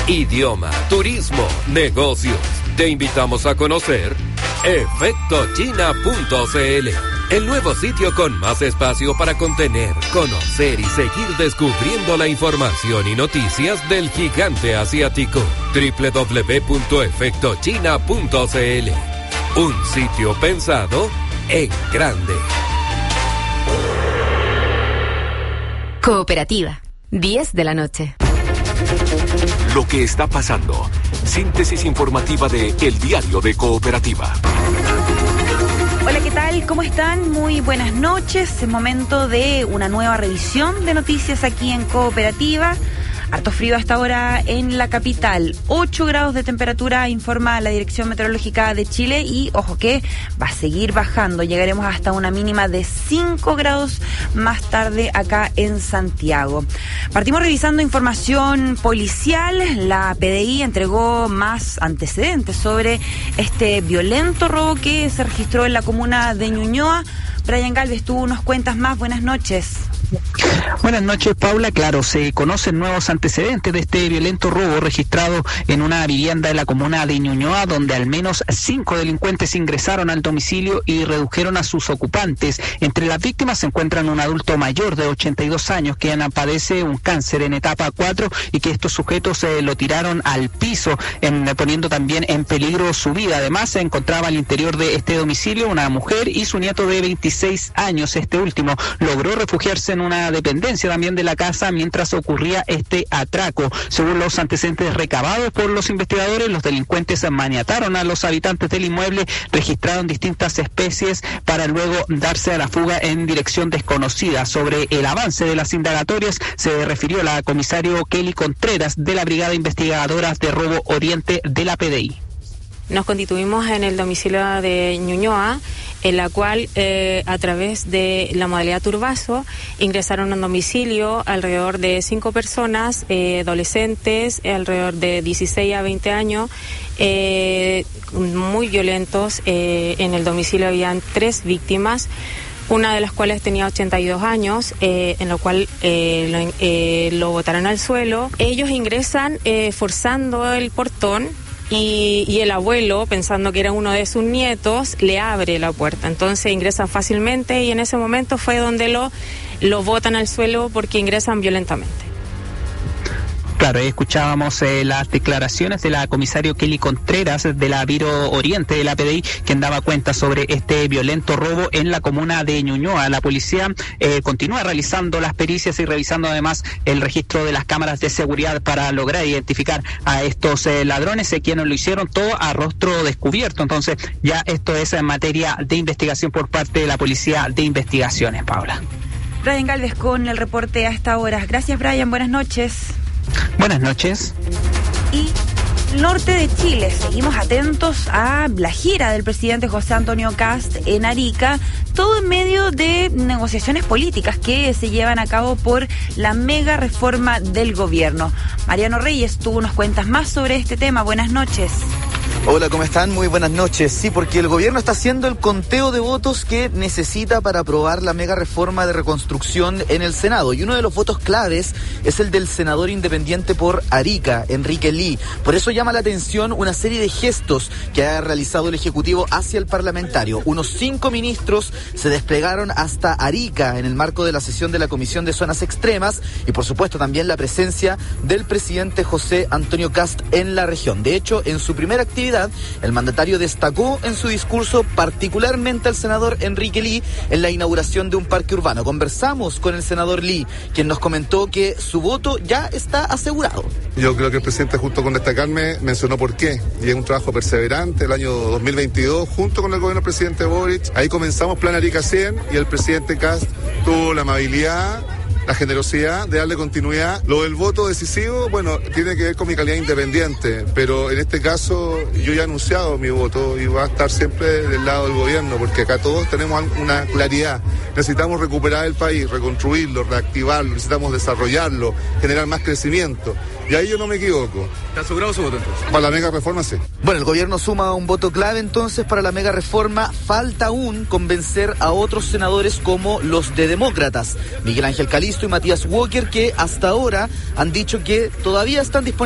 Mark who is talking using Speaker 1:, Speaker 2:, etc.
Speaker 1: idioma, turismo, negocios. Te invitamos a conocer efectochina.cl, el nuevo sitio con más espacio para contener, conocer y seguir descubriendo la información y noticias del gigante asiático. www.efectochina.cl, un sitio pensado en grande.
Speaker 2: Cooperativa, 10 de la noche.
Speaker 3: Lo que está pasando. Síntesis informativa de El Diario de Cooperativa.
Speaker 4: Hola, ¿qué tal? ¿Cómo están? Muy buenas noches. Es momento de una nueva revisión de noticias aquí en Cooperativa. Harto frío hasta ahora en la capital. 8 grados de temperatura informa la Dirección Meteorológica de Chile y, ojo que va a seguir bajando. Llegaremos hasta una mínima de 5 grados más tarde acá en Santiago. Partimos revisando información policial. La PDI entregó más antecedentes sobre este violento robo que se registró en la comuna de Ñuñoa. Brian Galvez, tú nos cuentas más. Buenas noches.
Speaker 5: Buenas noches, Paula. Claro, se conocen nuevos antecedentes de este violento robo registrado en una vivienda de la comuna de Ñuñoa, donde al menos 5 delincuentes ingresaron al domicilio y redujeron a sus ocupantes. Entre las víctimas se encuentran un adulto mayor de 82 años que padece un cáncer en etapa 4 y que estos sujetos lo tiraron al piso, poniendo también en peligro su vida. Además, se encontraba al interior de este domicilio una mujer y su nieto de 26 años. Este último logró refugiarse en una dependencia también de la casa mientras ocurría este atraco. Según los antecedentes recabados por los investigadores, los delincuentes maniataron a los habitantes del inmueble, registraron distintas especies para luego darse a la fuga en dirección desconocida. Sobre el avance de las indagatorias se refirió la comisario Kelly Contreras de la Brigada Investigadora de Robo Oriente de la PDI.
Speaker 6: Nos constituimos en el domicilio de Ñuñoa, en la cual a través de la modalidad Turbazo ingresaron a un domicilio alrededor de 5 personas, adolescentes, alrededor de 16 a 20 años, muy violentos. En el domicilio habían 3 víctimas, una de las cuales tenía 82 años, en lo cual lo botaron al suelo. Ellos ingresan forzando el portón. Y el abuelo, pensando que era uno de sus nietos, le abre la puerta. Entonces ingresan fácilmente y en ese momento fue donde lo botan al suelo porque ingresan violentamente.
Speaker 5: Claro, escuchábamos las declaraciones de la comisario Kelly Contreras de la Biro Oriente de la PDI, quien daba cuenta sobre este violento robo en la comuna de Ñuñoa. La policía continúa realizando las pericias y revisando además el registro de las cámaras de seguridad para lograr identificar a estos ladrones, quienes lo hicieron todo a rostro descubierto. Entonces ya esto es en materia de investigación por parte de la Policía de Investigaciones, Paula.
Speaker 4: Brian Galvez con el reporte a esta hora. Gracias, Brian. Buenas noches.
Speaker 5: Buenas noches.
Speaker 4: Y norte de Chile, seguimos atentos a la gira del presidente José Antonio Kast en Arica, todo en medio de negociaciones políticas que se llevan a cabo por la mega reforma del gobierno. Mariano Reyes, tú nos cuentas más sobre este tema. Buenas noches.
Speaker 7: Hola, ¿cómo están? Muy buenas noches. Sí, porque el gobierno está haciendo el conteo de votos que necesita para aprobar la mega reforma de reconstrucción en el Senado. Y uno de los votos claves es el del senador independiente por Arica, Enrique Lee. Por eso llama la atención una serie de gestos que ha realizado el Ejecutivo hacia el parlamentario. Unos 5 ministros se desplegaron hasta Arica en el marco de la sesión de la Comisión de Zonas Extremas y, por supuesto, también la presencia del presidente José Antonio Kast en la región. De hecho, en su primera actividad, el mandatario destacó en su discurso particularmente al senador Enrique Lee en la inauguración de un parque urbano. Conversamos con el senador Lee, quien nos comentó que su voto ya está asegurado.
Speaker 8: Yo creo que el presidente, junto con destacarme, mencionó por qué. Y es un trabajo perseverante. El año 2022, junto con el gobierno del presidente Boric, ahí comenzamos Plan Arica 100 y el presidente Kast tuvo la amabilidad, la generosidad de darle continuidad. Lo del voto decisivo, bueno, tiene que ver con mi calidad independiente, pero en este caso yo ya he anunciado mi voto y va a estar siempre del lado del gobierno, porque acá todos tenemos una claridad. Necesitamos recuperar el país, reconstruirlo, reactivarlo, necesitamos desarrollarlo, generar más crecimiento. Y ahí yo no me equivoco.
Speaker 7: ¿Está asegurado su voto entonces?
Speaker 8: Para la mega reforma, sí.
Speaker 7: Bueno, el gobierno suma un voto clave entonces para la mega reforma. Falta aún convencer a otros senadores como los de Demócratas, Miguel Ángel Calisto y Matías Walker, que hasta ahora han dicho que todavía están disponibles